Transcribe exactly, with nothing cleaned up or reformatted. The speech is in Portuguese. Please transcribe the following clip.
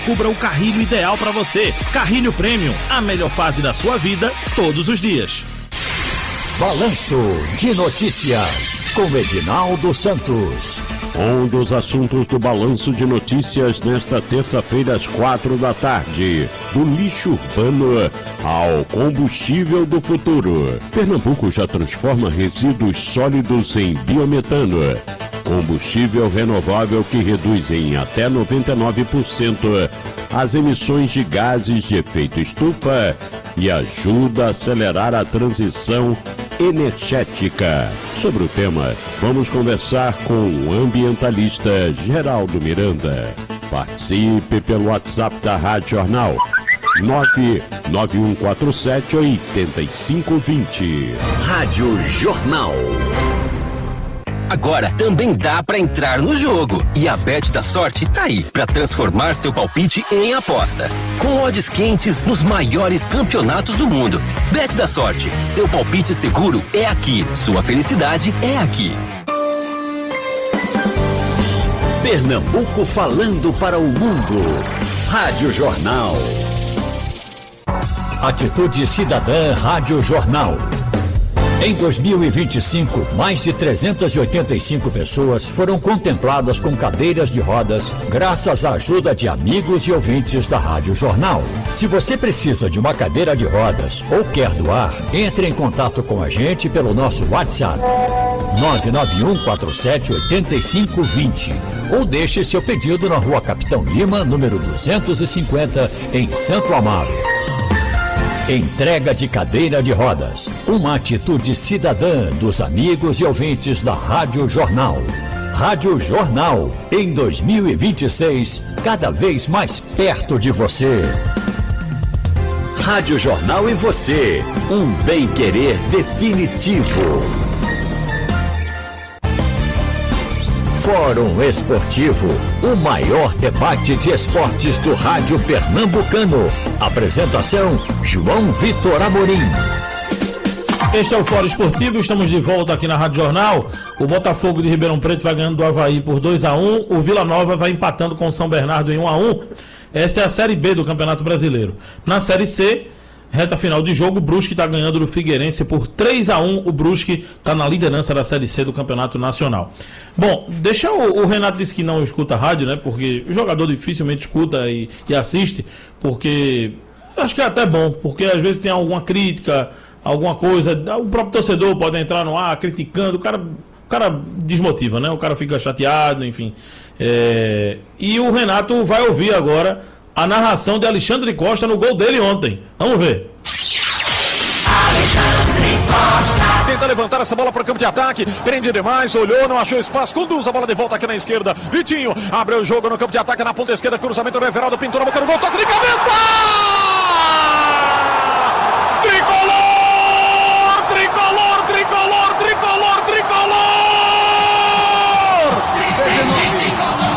descubra o carrilho ideal para você. Carrilho Premium, a melhor fase da sua vida, todos os dias. Balanço de Notícias, com Edinaldo Santos. Um dos assuntos do Balanço de Notícias nesta terça-feira às quatro da tarde. Do lixo urbano ao combustível do futuro. Pernambuco já transforma resíduos sólidos em biometano. Combustível renovável que reduz em até noventa e nove por cento as emissões de gases de efeito estufa e ajuda a acelerar a transição energética. Sobre o tema, vamos conversar com o ambientalista Geraldo Miranda. Participe pelo WhatsApp da Rádio Jornal nove nove um quatro sete oito cinco dois zero. Rádio Jornal. Agora também dá pra entrar no jogo. E a Bet da Sorte tá aí pra transformar seu palpite em aposta. Com odds quentes nos maiores campeonatos do mundo. Bet da Sorte, seu palpite seguro é aqui. Sua felicidade é aqui. Pernambuco falando para o mundo. Rádio Jornal. Atitude Cidadã Rádio Jornal. Em dois mil e vinte e cinco, mais de trezentas e oitenta e cinco pessoas foram contempladas com cadeiras de rodas graças à ajuda de amigos e ouvintes da Rádio Jornal. Se você precisa de uma cadeira de rodas ou quer doar, entre em contato com a gente pelo nosso WhatsApp nove nove um quatro sete oito cinco dois zero ou deixe seu pedido na Rua Capitão Lima, número duzentos e cinquenta, em Santo Amaro. Entrega de cadeira de rodas, uma atitude cidadã dos amigos e ouvintes da Rádio Jornal. Rádio Jornal, em dois mil e vinte e seis, cada vez mais perto de você. Rádio Jornal e você, um bem-querer definitivo. Fórum Esportivo, o maior debate de esportes do rádio pernambucano. Apresentação, João Vitor Amorim. Este é o Fórum Esportivo, estamos de volta aqui na Rádio Jornal. O Botafogo de Ribeirão Preto vai ganhando do Avaí por dois a um, o Vila Nova vai empatando com o São Bernardo em um a um. Essa é a Série B do Campeonato Brasileiro. Na Série C, reta final de jogo, o Brusque está ganhando do Figueirense por três a um. O Brusque está na liderança da Série C do Campeonato Nacional. Bom, deixa o, o Renato disse que não escuta rádio, né? Porque o jogador dificilmente escuta e, e assiste, porque acho que é até bom, porque às vezes tem alguma crítica, alguma coisa, o próprio torcedor pode entrar no ar criticando, o cara, o cara desmotiva, né? O cara fica chateado, enfim. É, e o Renato vai ouvir agora a narração de Alexandre Costa no gol dele ontem. Vamos ver. Alexandre Costa tenta levantar essa bola para o campo de ataque, prende demais, olhou, não achou espaço, conduz a bola de volta aqui na esquerda. Vitinho abre o jogo no campo de ataque, na ponta esquerda, cruzamento do Everaldo, pintou na boca do gol, toque de cabeça!